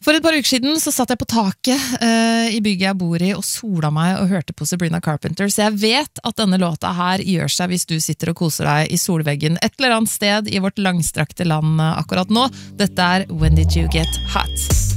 For et par uker siden så satt jeg på taket i bygget jeg bor i og sola meg og hørte på Sabrina Carpenter, så jeg vet at denne låta her gjør seg hvis du sitter og koser deg i solveggen et eller annet sted i vårt langstrakte land akkurat nå. Dette When Did You Get Hot?